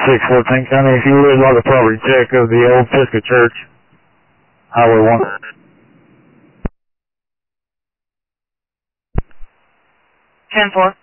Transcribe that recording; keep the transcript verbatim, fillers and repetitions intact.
six fourteen County, if you would like a property check of the old Pisgah Church, Highway one. ten four.